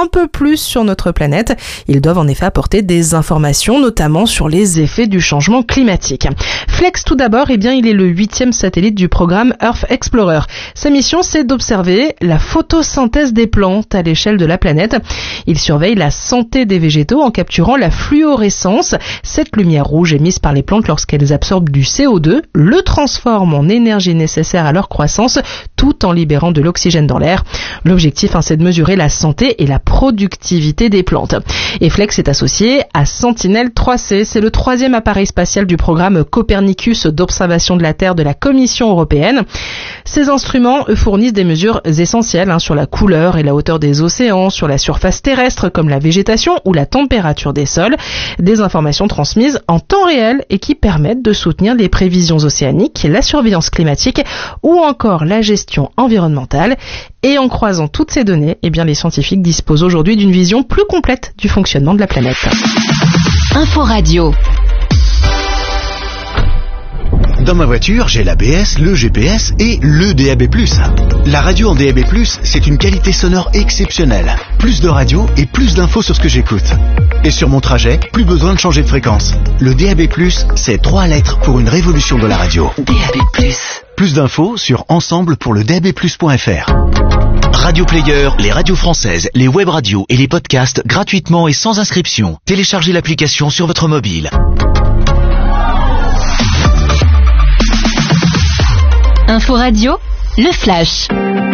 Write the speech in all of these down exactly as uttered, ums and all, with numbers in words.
un peu plus sur notre planète. Ils doivent en effet apporter des informations, notamment sur les effets du changement climatique. Flex, tout d'abord, eh bien, il est le huitième satellite du programme Earth Explorer. Sa mission, c'est d'observer la photosynthèse des plantes à l'échelle de la planète. Il surveille la santé des végétaux en capturant la fluorescence. Cette lumière rouge émise par les plantes lorsqu'elles absorbent du C O deux le transforme en énergie nécessaire à leur croissance, tout en libérant de l'oxygène dans l'air. L'objectif, hein, c'est de mesurer la santé et la productivité des plantes. Et Flex est associé à Sentinel trois C. C'est le troisième appareil spatial du programme Copernicus d'observation de la Terre de la Commission européenne. Ces instruments eux, fournissent des mesures essentielles hein, sur la couleur et la hauteur des océans, sur la surface terrestre comme la végétation ou la température des sols. Des informations transmises en temps réel et qui permettent de soutenir les prévisions océaniques, la surveillance climatique ou encore la gestion environnementale. Et en croisant toutes ces données, eh bien, les scientifiques disposent aujourd'hui d'une vision plus complète du fonctionnement de la planète. Info Radio. Dans ma voiture, j'ai l'A B S, le G P S et le D A B plus. La radio en D A B plus, c'est une qualité sonore exceptionnelle. Plus de radio et plus d'infos sur ce que j'écoute. Et sur mon trajet, plus besoin de changer de fréquence. Le D A B plus, c'est trois lettres pour une révolution de la radio. D A B plus. Plus d'infos sur ensemble pour le D A B plus point F R. Radio Player, les radios françaises, les web radios et les podcasts gratuitement et sans inscription. Téléchargez l'application sur votre mobile. Info Radio, le flash.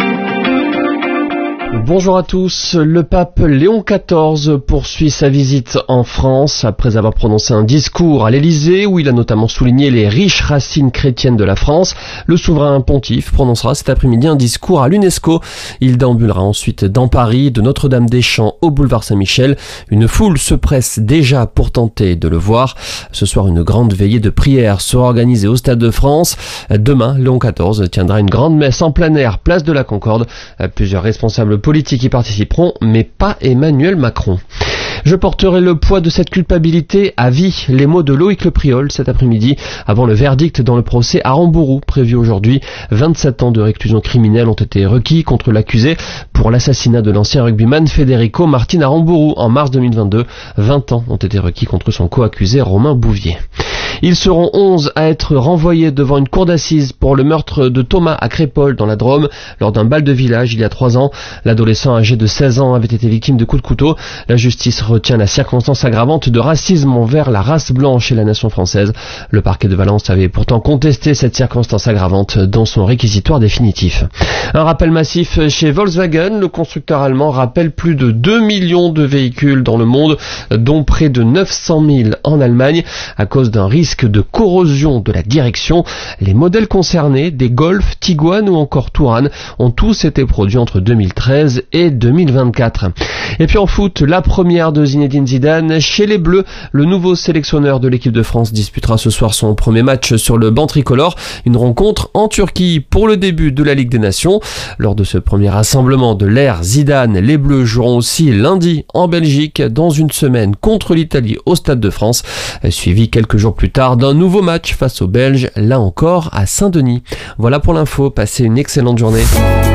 Bonjour à tous. Le pape Léon quatorze poursuit sa visite en France après avoir prononcé un discours à l'Élysée où il a notamment souligné les riches racines chrétiennes de la France. Le souverain pontife prononcera cet après-midi un discours à l'UNESCO. Il déambulera ensuite dans Paris, de Notre-Dame-des-Champs au boulevard Saint-Michel. Une foule se presse déjà pour tenter de le voir. Ce soir, une grande veillée de prière sera organisée au Stade de France. Demain, Léon quatorze tiendra une grande messe en plein air, place de la Concorde. Plusieurs responsables politiques y participeront, mais pas Emmanuel Macron. Je porterai le poids de cette culpabilité à vie. Les mots de Loïc Le Priol cet après-midi, avant le verdict dans le procès Aramburu prévu aujourd'hui. vingt-sept ans de réclusion criminelle ont été requis contre l'accusé pour l'assassinat de l'ancien rugbyman Federico Martin Aramburu en mars deux mille vingt-deux. vingt ans ont été requis contre son co-accusé Romain Bouvier. Ils seront onze à être renvoyés devant une cour d'assises pour le meurtre de Thomas à Crépol dans la Drôme lors d'un bal de village il y a trois ans. L'adolescent âgé de seize ans avait été victime de coups de couteau. La justice retient la circonstance aggravante de racisme envers la race blanche et la nation française. Le parquet de Valence avait pourtant contesté cette circonstance aggravante dans son réquisitoire définitif. Un rappel massif chez Volkswagen. Le constructeur allemand rappelle plus de deux millions de véhicules dans le monde, dont près de neuf cent mille en Allemagne, à cause d'un risque de corrosion de la direction. Les modèles concernés, des Golf, Tiguan ou encore Touran, ont tous été produits entre deux mille treize et deux mille vingt-quatre. Et puis en foot, la première de Zinedine Zidane chez les Bleus. Le nouveau sélectionneur de l'équipe de France disputera ce soir son premier match sur le banc tricolore. Une rencontre en Turquie pour le début de la Ligue des Nations. Lors de ce premier rassemblement de l'ère Zidane, les Bleus joueront aussi lundi en Belgique dans une semaine contre l'Italie au Stade de France, suivi quelques jours plus tard d'un nouveau match face aux Belges, là encore à Saint-Denis. Voilà pour l'info, passez une excellente journée.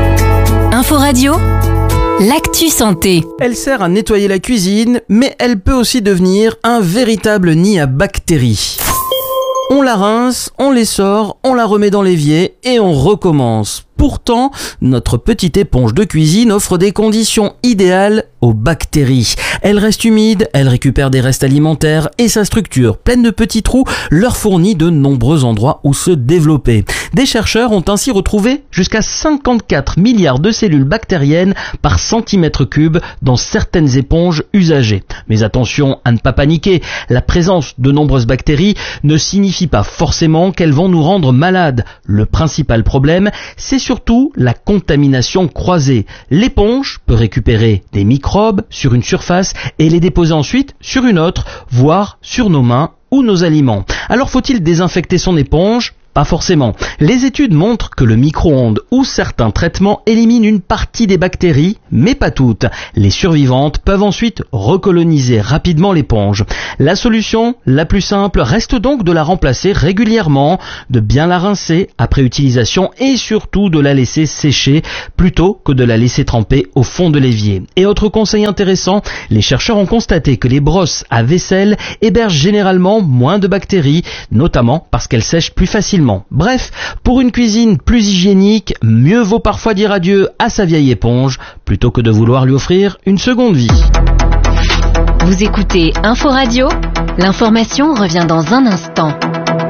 Info Radio, l'actu santé. Elle sert à nettoyer la cuisine, mais elle peut aussi devenir un véritable nid à bactéries. On la rince, on les sort, on la remet dans l'évier et on recommence. Pourtant, notre petite éponge de cuisine offre des conditions idéales aux bactéries. Elle reste humide, elle récupère des restes alimentaires et sa structure, pleine de petits trous, leur fournit de nombreux endroits où se développer. Des chercheurs ont ainsi retrouvé jusqu'à cinquante-quatre milliards de cellules bactériennes par centimètre cube dans certaines éponges usagées. Mais attention à ne pas paniquer, la présence de nombreuses bactéries ne signifie pas forcément qu'elles vont nous rendre malades. Le principal problème, c'est surtout la contamination croisée. L'éponge peut récupérer des microbes sur une surface et les déposer ensuite sur une autre, voire sur nos mains ou nos aliments. Alors faut-il désinfecter son éponge ? Pas forcément. Les études montrent que le micro-ondes ou certains traitements éliminent une partie des bactéries, mais pas toutes. Les survivantes peuvent ensuite recoloniser rapidement l'éponge. La solution la plus simple reste donc de la remplacer régulièrement, de bien la rincer après utilisation et surtout de la laisser sécher plutôt que de la laisser tremper au fond de l'évier. Et autre conseil intéressant, les chercheurs ont constaté que les brosses à vaisselle hébergent généralement moins de bactéries, notamment parce qu'elles sèchent plus facilement. Bref, pour une cuisine plus hygiénique, mieux vaut parfois dire adieu à sa vieille éponge plutôt que de vouloir lui offrir une seconde vie. Vous écoutez Info Radio, l'information revient dans un instant.